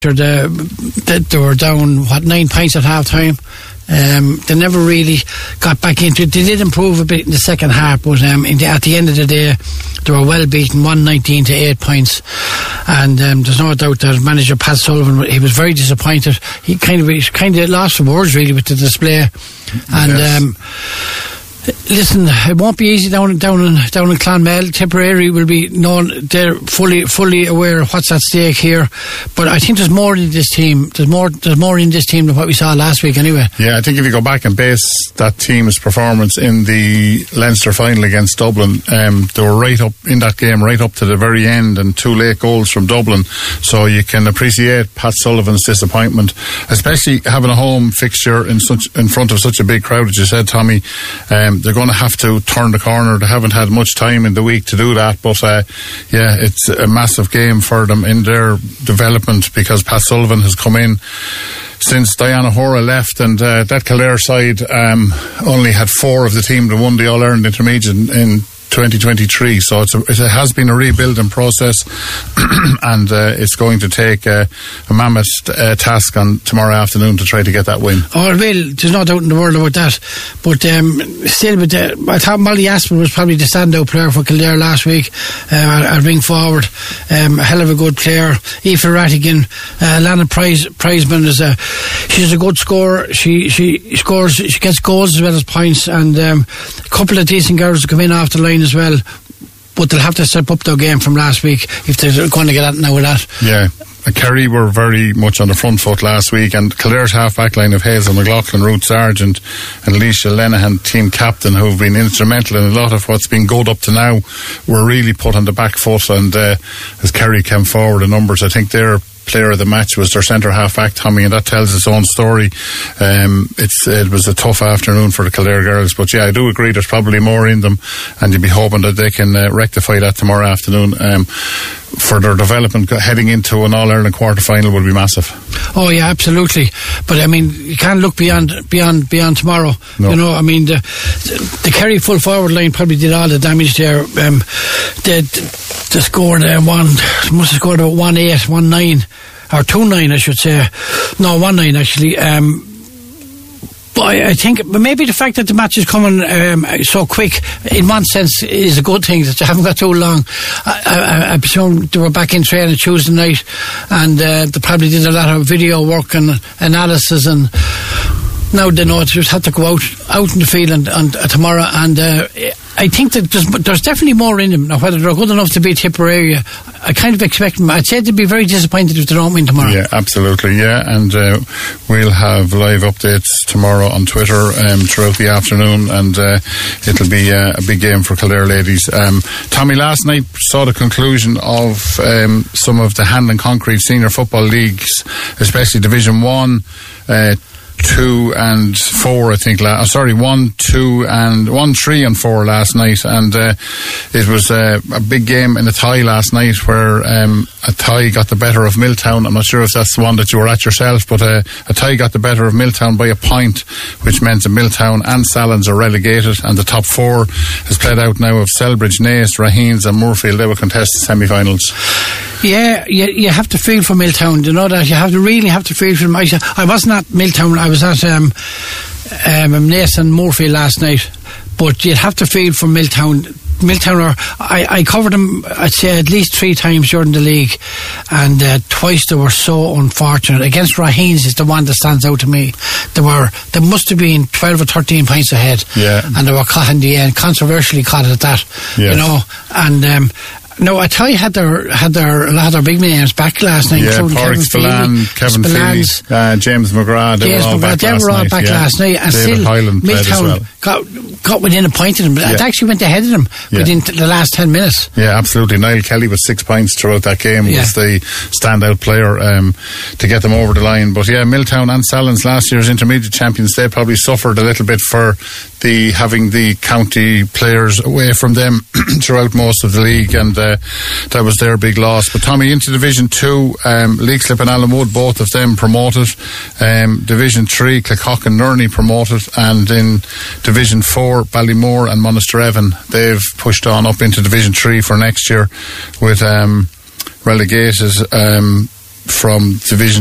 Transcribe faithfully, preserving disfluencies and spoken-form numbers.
The, the, they were down, what, nine points at half time. Um, they never really got back into it. They did improve a bit in the second half, but um, in the, at the end of the day, they were well beaten, one nineteen to eight points. And um, there's no doubt that manager Pat Sullivan, he was very disappointed. He kind of he kind of lost for words really with the display. And yes. um, listen, it won't be easy down down in down in Clonmel. Tipperary will be known; they're fully fully aware of what's at stake here. But I think there's more in this team. There's more. There's more in this team than what we saw last week. Anyway. Yeah, I think if you go back and base that team's performance in the Leinster final against Dublin, um, they were right up in that game, right up to the very end, and two late goals from Dublin. So you can appreciate Pat Sullivan's disappointment, especially having a home fixture in such in front of such a big crowd, as you said, Tommy. Um, they're going to have to turn the corner. They haven't had much time in the week to do that, but uh, yeah, it's a massive game for them in their development, because Pat Sullivan has come in since Diana Hora left, and uh, that Kildare side um, only had four of the team that won the All-Ireland Intermediate in, in twenty twenty-three, so it's a, it has been a rebuilding process and uh, it's going to take uh, a mammoth uh, task on tomorrow afternoon to try to get that win. Oh, well, there's no doubt in the world about that, but um, still, but, uh, I thought Molly Aspin was probably the standout player for Kildare last week, uh, at, at ring forward. Um, a hell of a good player. Aoife Rattigan, uh, Lana Prize, Prizeman is a she's a good scorer. She she scores, she gets goals as well as points, and um, a couple of decent girls come in off the line as well, but they'll have to step up their game from last week if they're going to get at now with that. Yeah, Kerry were very much on the front foot last week, and Kildare's half-back line of Hazel McLaughlin, Ruth Sargent and Alicia Lenihan, team captain, who've been instrumental in a lot of what's been good up to now, were really put on the back foot, and uh, as Kerry came forward in numbers, I think they're player of the match was their centre half back, Tommy, and that tells its own story. Um, it's it was a tough afternoon for the Kildare girls, but yeah, I do agree there's probably more in them, and you'd be hoping that they can uh, rectify that tomorrow afternoon. Um, for their development heading into an All-Ireland quarter-final will be massive. Oh yeah, absolutely. But I mean, you can't look beyond beyond beyond tomorrow. No. You know, I mean, the, the Kerry full forward line probably did all the damage there. Um, they, they scored uh, one, must have scored about one eight, one nine, or two nine, I should say. No, one nine actually. Um, But I, I think maybe the fact that the match is coming um, so quick, in one sense, is a good thing, that you haven't got too long. I, I, I presume they were back in training Tuesday night, and uh, they probably did a lot of video work and analysis, and now they know they just have to go out out in the field and, and uh, tomorrow. And uh, I think that there's, there's definitely more in them. Now, whether they're good enough to beat Tipperary, I kind of expect them. I'd say they'd be very disappointed if they don't win tomorrow. Yeah, absolutely, yeah. And uh, we'll have live updates tomorrow on Twitter um, throughout the afternoon, and uh, it'll be uh, a big game for Kildare ladies. Um, Tommy, last night saw the conclusion of um, some of the Hand and Concrete senior football leagues, especially Division one, uh, two and four, I think. La- oh, sorry, one, two, and one, three, and four last night, and uh, it was uh, a big game in a tie last night where um, a tie got the better of Milltown. I'm not sure if that's the one that you were at yourself, but uh, a tie got the better of Milltown by a point, which meant that Milltown and Sallins are relegated, and the top four has played out now of Selbridge, Naas, Raheens, and Moorfield. They will contest the semi-finals. Yeah, you, you have to feel for Milltown, you know that. You have to really have to feel for them. I, I wasn't at Milltown, I was at um, um, Naas and Moorfield last night, but you'd have to feel for Milltown. Milltown are, I, I covered them, I'd say, at least three times during the league, and uh, twice they were so unfortunate. Against Raheens is the one that stands out to me. They were, they must have been twelve or thirteen points ahead, yeah, and they were caught in the end, controversially caught at that, yes. You know, and um, no, I tell you, had their had their a lot of their big names back last night, yeah, including Kevin Spillane, Kevin Feely, uh, James McGrath. They James were all McGrath, back, they last, were all night, back yeah. last night, and David still Hyland Milltown well. got got within a point of them. Yeah. It actually went ahead of them yeah. within the last ten minutes. Yeah, absolutely. Niall Kelly with six points throughout that game yeah. was the standout player um, to get them over the line. But yeah, Milltown and Sallins, last year's intermediate champions, they probably suffered a little bit for the having the county players away from them throughout most of the league, and uh, that was their big loss. But Tommy, into Division two, um, Leixlip and Allenwood, both of them promoted. Um, Division three, Clicock and Nurney promoted, and in Division four, Ballymore and Monasterevan, they've pushed on up into Division three for next year with um, relegated um, from Division